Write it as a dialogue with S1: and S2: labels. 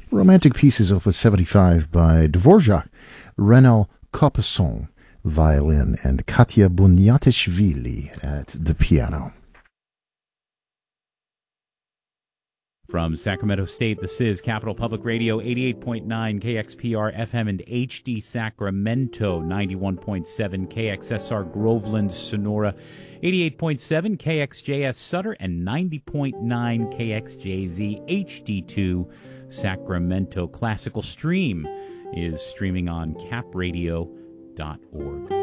S1: Romantic Pieces, Opus 75 by Dvorak, Renal Copasson, violin, and Katya Bunyatishvili at the piano.
S2: From Sacramento State, this is Capital Public Radio, 88.9 KXPR FM and HD Sacramento, 91.7 KXSR Groveland, Sonora, 88.7 KXJS Sutter, and 90.9 KXJZ HD2 Sacramento. Classical Stream is streaming on capradio.org.